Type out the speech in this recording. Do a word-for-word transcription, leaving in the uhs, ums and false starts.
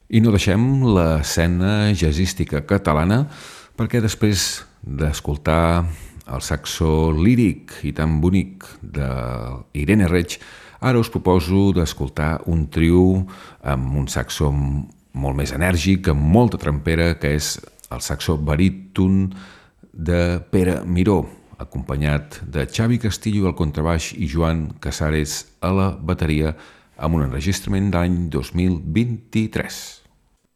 I no deixem l'escena jazzística catalana perquè després d'escoltar el saxo líric i tan bonic d'Irene Reig, ara us proposo d'escoltar un trio amb un saxo molt més enèrgic, amb molta trempera, que és el saxo baríton de Pere Miró, acompanyat de Xavi Castillo al contrabaix i Joan Casares a la bateria, amb un enregistrament d'any dos mil vint-i-tres.